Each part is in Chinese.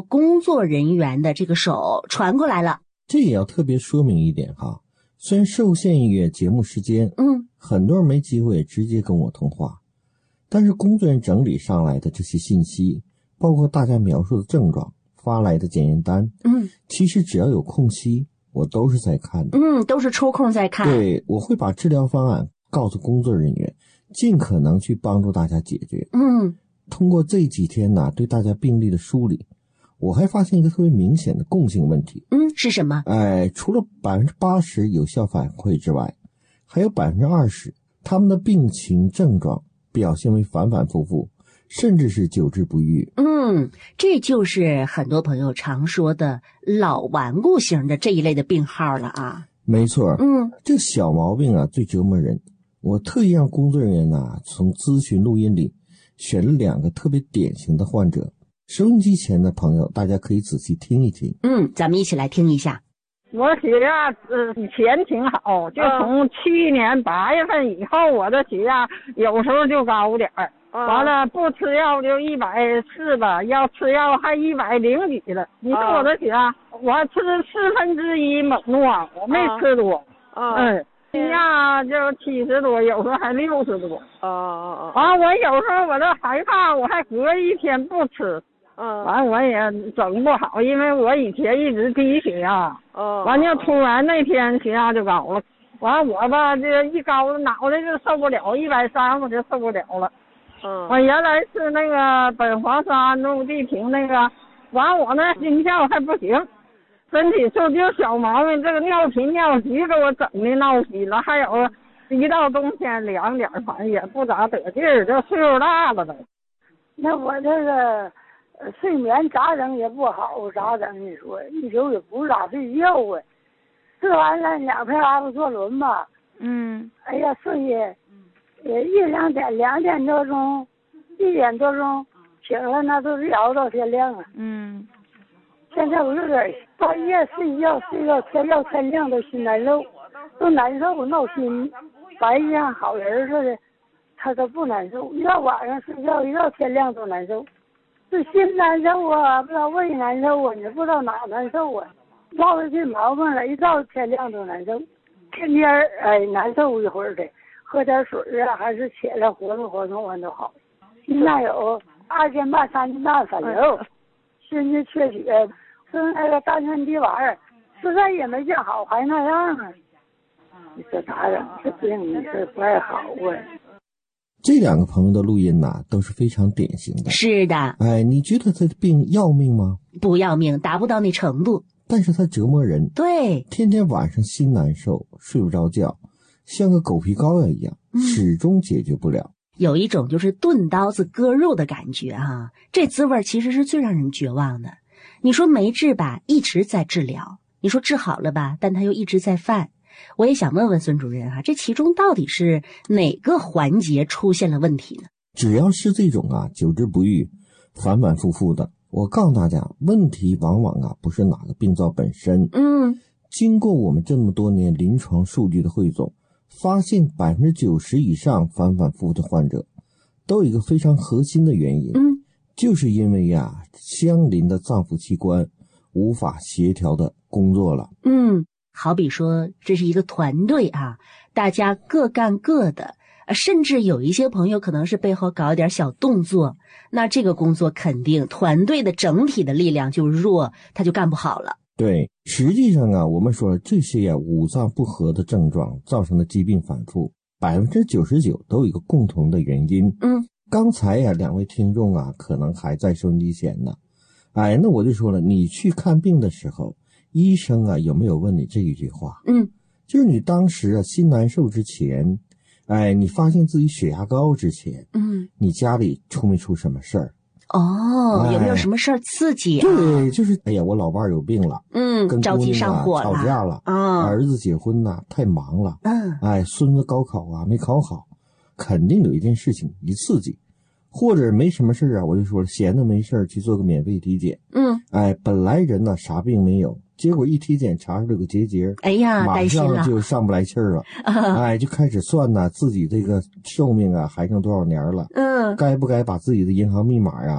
工作人员的这个手传过来了。 这也要特别说明一点哈，虽然受限于节目时间，很多人没机会直接跟我通话，但是工作人员整理上来的这些信息，包括大家描述的症状，发来的检验单，其实只要有空隙，我都是在看的， 都是抽空在看。 对，我会把治疗方案告诉工作人员，尽可能去帮助大家解决。通过这几天呢，对大家病例的梳理，我还发现一个特别明显的共性问题。 是什么？ 除了80%有效反馈之外，还有20%他们的病情症状表现为反反复复，甚至是久治不愈。 这就是很多朋友常说的老顽固型的这一类的病号了啊。 没错，这小毛病啊最折磨人。我特意让工作人员呢从咨询录音里选了2个特别典型的患者。收音机前的朋友，大家可以仔细听一听。 咱们一起来听一下。 我血压以前挺好，就从去年8月份以后，我的血压有时候就高点儿，完了不吃药就140吧，要吃药还100几了。你说我的血压，我还吃1/4猛诺，我没吃多。血压就70多，有时候还60多。完我有时候我都害怕，我还隔一天不吃。完我也整不好，因为我以前一直低血压。完就突然那天血压就高了，完我吧这一高脑袋就受不了，130我就受不了了。我原来是那个苯黄山氯地平那个，完我那心跳还不行，身体素就小毛病，这个尿频尿急给我整的闹心了，还有一到冬天凉点，反正也不咋得劲儿，这岁数大了都。 那我这个睡眠咋整也不好，咋整？你说一宿也不咋睡觉啊，吃完了2片阿布唑仑吧，哎呀睡也1-2点，2点多钟，1点多钟醒了，那都是熬到天亮啊。现在我有点半夜睡觉天亮都心难受，都难受闹心，白天好人似的，他都不难受，一到晚上睡觉一到天亮都难受。是心难受啊，不知道胃难受啊，也不知道哪难受啊，落了这毛病了，一到天亮都难受，天天难受一会儿的，喝点水啊，还是起来活动活动完都好。现在有2斤半3斤半反流，心肌缺血，吃那个丹参地丸，实在也没见好，还那样啊。你说咋整？这病你这不太好啊。 这2个朋友的录音呐，都是非常典型的。 是的。 你觉得这病要命吗？ 不要命，达不到那程度。 但是它折磨人。 对。 天天晚上心难受，睡不着觉，像个狗皮膏药一样，始终解决不了。 有一种就是钝刀子割肉的感觉啊，这滋味其实是最让人绝望的。你说没治吧，一直在治疗；你说治好了吧，但它又一直在犯。我也想问问孙主任这其中到底是哪个环节出现了问题呢？ 只要是这种久治不愈，反反复复的，我告诉大家，问题往往不是哪个病灶本身。经过我们这么多年临床数据的汇总，发现90%以上反反复复的患者都有一个非常核心的原因，就是因为相邻的脏腑器官无法协调的工作了。 好比说这是一个团队大家各干各的，甚至有一些朋友可能是背后搞一点小动作，那这个工作肯定团队的整体的力量就弱，他就干不好了。 对，实际上我们说这些五脏不和的症状造成的疾病反复，99%都有一个共同的原因。刚才2位听众可能还在收音机前呢。那我就说了，你去看病的时候，医生有没有问你这一句话？就是你当时心难受之前，你发现自己血压高之前，你家里出没出什么事儿？ 有没有什么事儿刺激对，就是我老伴有病了，跟着急上火了， 吵架了，儿子结婚太忙了，孙子高考没考好，肯定有一件事情一刺激。或者没什么事我就说了，闲的没事去做个免费体检。本来人啥病没有，结果一体检查出这个结节，马上就上不来气儿了。就开始算自己这个寿命还剩多少年了。该不该把自己的银行密码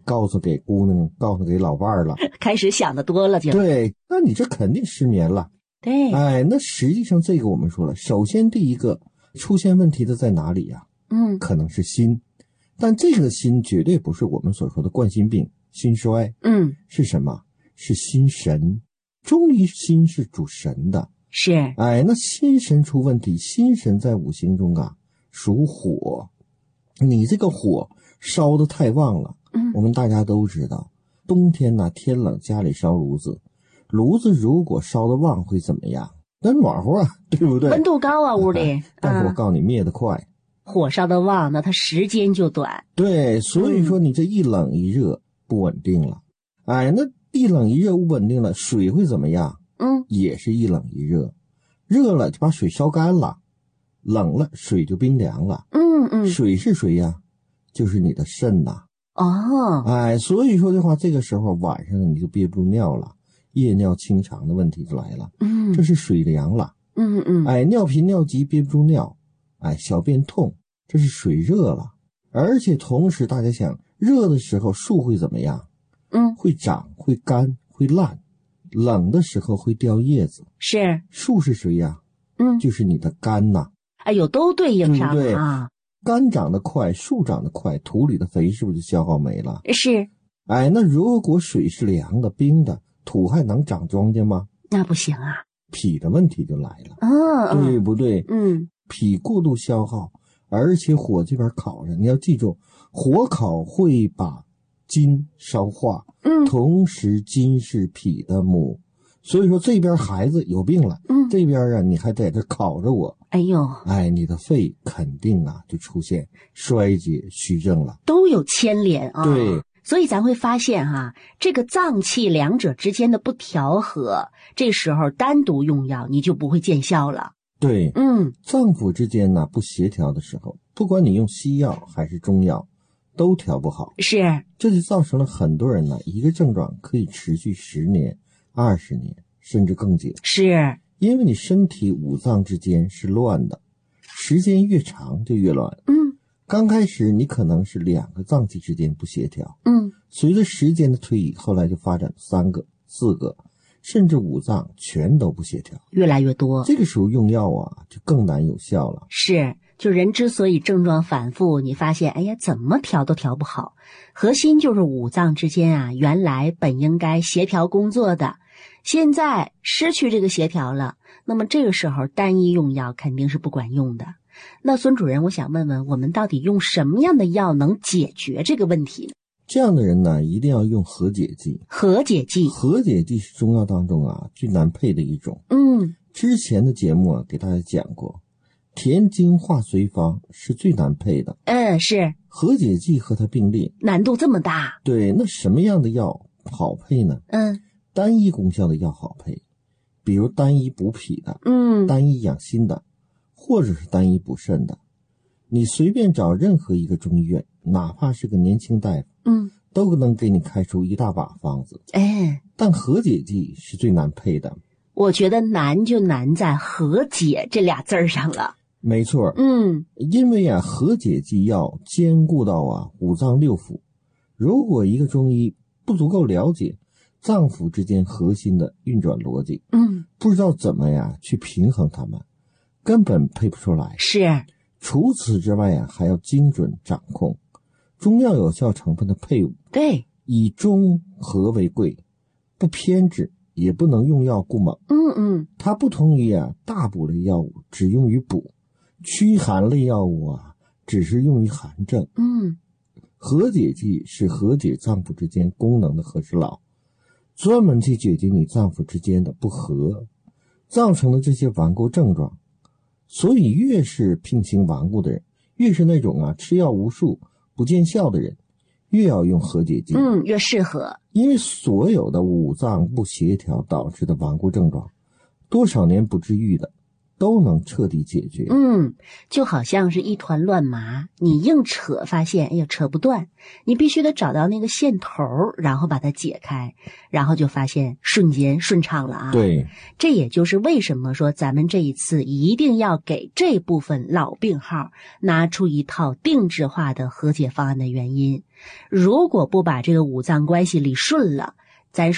告诉给姑娘，告诉给老伴儿了， 开始想得多了就。 对，那你这肯定失眠了。 对， 那实际上这个我们说了，首先第一个出现问题的在哪里呀？可能是心，但这个心绝对不是我们所说的冠心病、心衰。是什么？是心神。中医心是主神的。 是。 那心神出问题，心神在五行中啊属火，你这个火烧得太旺了。我们大家都知道，冬天呢天冷家里烧炉子，炉子如果烧得旺会怎么样？那暖和啊，对不对？ 温度高啊，屋里。 但是我告诉你，灭得快。 火烧得旺，那它时间就短。 对，所以说你这一冷一热不稳定了。那一冷一热不稳定了，水会怎么样？也是一冷一热，热了就把水烧干了，冷了水就冰凉了。水是谁呀？就是你的肾呐。所以说的话，这个时候晚上你就憋不住尿了，夜尿清肠的问题就来了。这是水凉了。尿频尿急憋不住尿，小便痛，这是水热了。而且同时大家想，热的时候树会怎么样？会长，会干，会烂。冷的时候会掉叶子。是。树是谁呀？就是你的肝呐。 哎呦，都对应上了啊。 肝长得快，树长得快，土里的肥是不是就消耗没了？ 是。 那如果水是凉的、冰的，土还能长庄稼吗？ 那不行啊。 脾的问题就来了。对不对？脾过度消耗，而且火这边烤着，你要记住，火烤会把筋烧化。同时筋是脾的母，所以说这边孩子有病了，这边啊你还在这烤着我， 哎呦， 你的肺肯定啊就出现衰竭虚症了， 都有牵连啊。 对， 所以咱会发现这个脏气两者之间的不调和，这时候单独用药你就不会见效了。 对，脏腑之间呢不协调的时候，不管你用西药还是中药，都调不好。 是。 这就造成了很多人呢，一个症状可以持续10年、20年，甚至更久。 是。 因为你身体五脏之间是乱的，时间越长就越乱。刚开始你可能是2个脏器之间不协调。随着时间的推移，后来就发展3个、4个，甚至5脏全都不协调， 越来越多。 这个时候用药就更难有效了。 是。就人之所以症状反复，你发现怎么调都调不好，核心就是五脏之间原来本应该协调工作的，现在失去这个协调了，那么这个时候单一用药肯定是不管用的。那孙主任，我想问问，我们到底用什么样的药能解决这个问题呢？ 这样的人呢，一定要用和解剂。 和解剂。 和解剂是中药当中最难配的一种。之前的节目给大家讲过，填精化随方是最难配的。 是。 和解剂和它并列， 难度这么大。 对，那什么样的药好配呢？单一功效的药好配，比如单一补脾的，单一养心的，或者是单一补肾的。你随便找任何一个中医院，哪怕是个年轻大夫，都能给你开出一大把方子。但和解剂是最难配的。 我觉得难就难在和解这俩字上了。 没错。因为和解剂要兼顾到五脏六腑，如果一个中医不足够了解脏腑之间核心的运转逻辑，不知道怎么去平衡它们，根本配不出来。 是。 除此之外还要精准掌控中药有效成分的配伍。 对， 以中和为贵，不偏执，也不能用药过猛。它不同于大补类药物只用于补，驱寒类药物只是用于寒症。和解剂是和解脏腑之间功能的和事佬，专门去解决你脏腑之间的不和，造成的这些顽固症状。所以越是病情顽固的人，越是那种吃药无数不见效的人，越要用和解剂。 越适合。 因为所有的五脏不协调导致的顽固症状，多少年不治愈的， 都能彻底解决。 就好像是一团乱麻，你硬扯发现哎呀扯不断，你必须得找到那个线头，然后把它解开，然后就发现瞬间顺畅了啊。 对， 这也就是为什么说咱们这一次一定要给这部分老病号拿出一套定制化的和解方案的原因。如果不把这个五脏关系理顺了，